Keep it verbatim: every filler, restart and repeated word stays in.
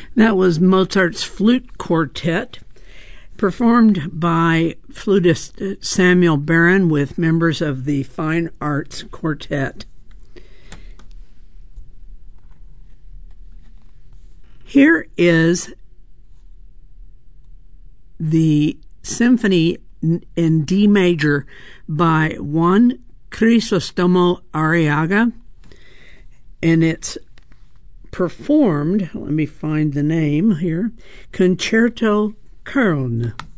That was Mozart's Flute Quartet, performed by flutist Samuel Barron with members of the Fine Arts Quartet. Here is the Symphony in D major by Juan Crisostomo Arriaga, and it's performed, let me find the name here, Concerto Köln.